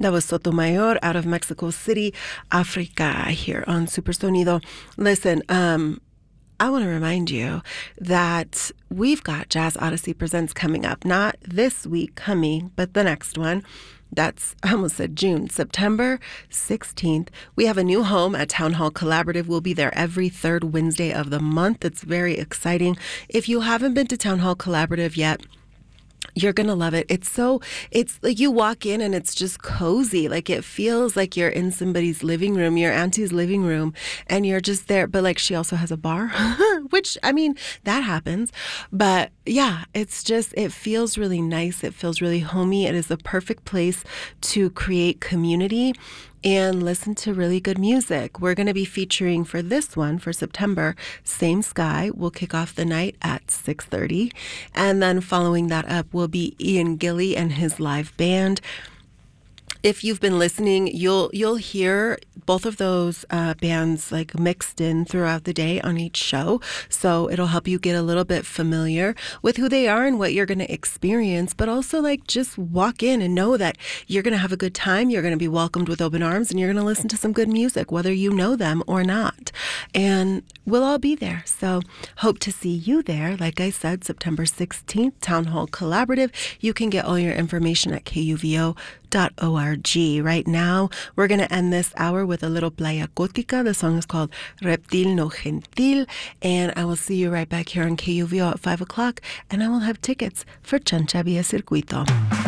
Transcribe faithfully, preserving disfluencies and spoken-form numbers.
That was Sotomayor out of Mexico City, Africa, here on Super Sonido. Listen, um, I want to remind you that we've got Jazz Odyssey Presents coming up. Not this week coming, but the next one. That's, I almost said June, September sixteenth. We have a new home at Town Hall Collaborative. We'll be there every third Wednesday of the month. It's very exciting. If you haven't been to Town Hall Collaborative yet, you're going to love it. It's so, it's like you walk in and it's just cozy. Like it feels like you're in somebody's living room, your auntie's living room, and you're just there. But like she also has a bar, which, I mean, that happens. But yeah, it's just, it feels really nice. It feels really homey. It is the perfect place to create community and listen to really good music. We're going to be featuring for this one, for September, Same Sky. We'll kick off the night at six thirty. And then following that up will be Ian Gilly and his live band. If you've been listening, you'll you'll hear both of those uh, bands like mixed in throughout the day on each show. So it'll help you get a little bit familiar with who they are and what you're going to experience, but also like just walk in and know that you're going to have a good time. You're going to be welcomed with open arms and you're going to listen to some good music, whether you know them or not. And we'll all be there. So hope to see you there. Like I said, September sixteenth, Town Hall Collaborative. You can get all your information at K U V O dot org. Right now, we're going to end this hour with a little Playa Gótica. The song is called Reptil No Gentil. And I will see you right back here on K U V O at five o'clock. And I will have tickets for Chancha Via Circuito.